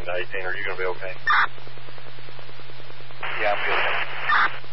to 18. Are you going to be okay? Yeah, I'm good.